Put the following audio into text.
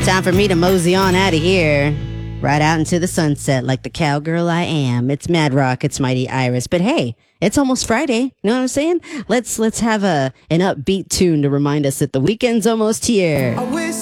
Time for me to mosey on out of here. Right out into the sunset like the cowgirl I am. It's Mad Rock, it's Mighty Iris. But hey, it's almost Friday. You know what I'm saying? Let's have an upbeat tune to remind us that the weekend's almost here.